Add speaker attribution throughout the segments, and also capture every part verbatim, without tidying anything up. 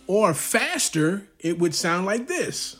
Speaker 1: Or faster, it would sound like this.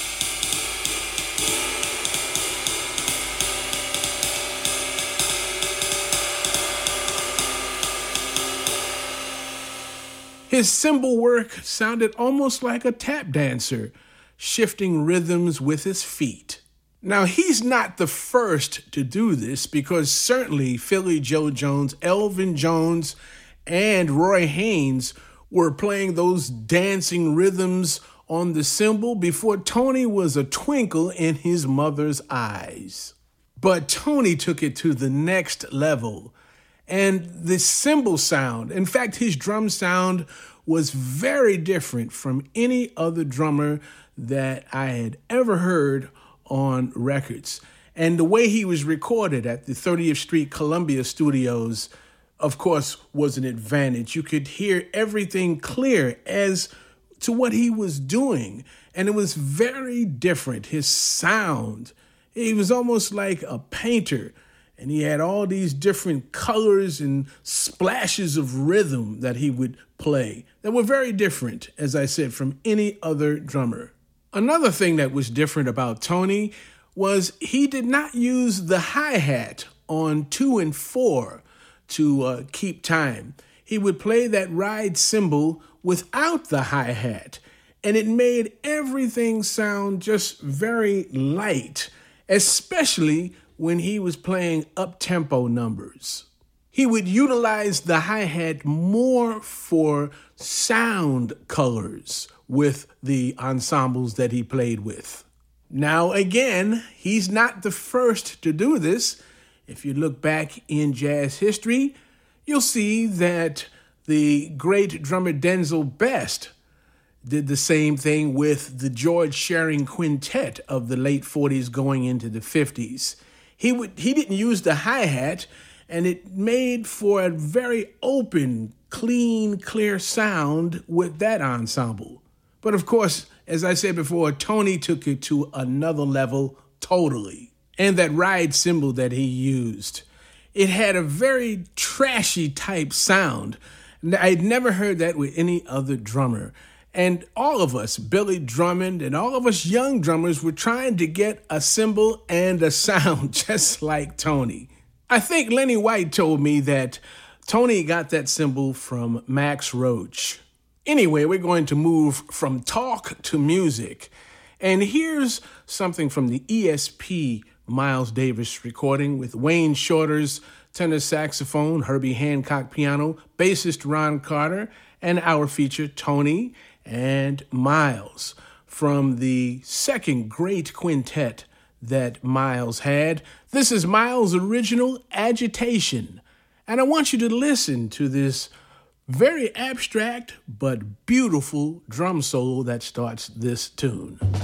Speaker 1: His cymbal work sounded almost like a tap dancer, shifting rhythms with his feet. Now, he's not the first to do this, because certainly Philly Joe Jones, Elvin Jones, and Roy Haynes were playing those dancing rhythms on the cymbal before Tony was a twinkle in his mother's eyes. But Tony took it to the next level. And the cymbal sound, in fact, his drum sound was very different from any other drummer that I had ever heard on records. And the way he was recorded at the thirtieth Street Columbia Studios, of course, was an advantage. You could hear everything clear as to what he was doing. And it was very different. His sound, he was almost like a painter. And he had all these different colors and splashes of rhythm that he would play that were very different, as I said, from any other drummer. Another thing that was different about Tony was he did not use the hi-hat on two and four to uh, keep time. He would play that ride cymbal without the hi-hat, and it made everything sound just very light, especially when he was playing up-tempo numbers. He would utilize the hi-hat more for sound colors with the ensembles that he played with. Now, again, he's not the first to do this. If you look back in jazz history, you'll see that the great drummer Denzil Best did the same thing with the George Shearing Quintet of the late forties going into the fifties. He would he didn't use the hi-hat, and it made for a very open, clean, clear sound with that ensemble. But of course, as I said before, Tony took it to another level totally. And that ride cymbal that he used, it had a very trashy type sound. I'd never heard that with any other drummer. And all of us, Billy Drummond and all of us young drummers, were trying to get a cymbal and a sound just like Tony. I think Lenny White told me that Tony got that cymbal from Max Roach. Anyway, we're going to move from talk to music. And here's something from the E S P Miles Davis recording with Wayne Shorter's tenor saxophone, Herbie Hancock piano, bassist Ron Carter, and our feature Tony and Miles from the second great quintet that Miles had. This is Miles' original Agitation. And I want you to listen to this very abstract but beautiful drum solo that starts this tune.